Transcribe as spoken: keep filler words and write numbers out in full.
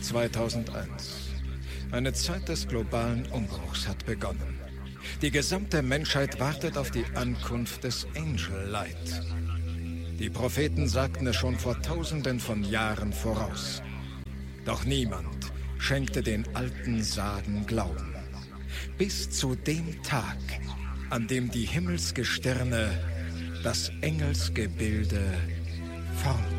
zweitausendeins. Eine Zeit des globalen Umbruchs hat begonnen. Die gesamte Menschheit wartet auf die Ankunft des Angel Light. Die Propheten sagten es schon vor Tausenden von Jahren voraus. Doch niemand schenkte den alten Sagen Glauben. Bis zu dem Tag, an dem die Himmelsgestirne das Engelsgebilde formten.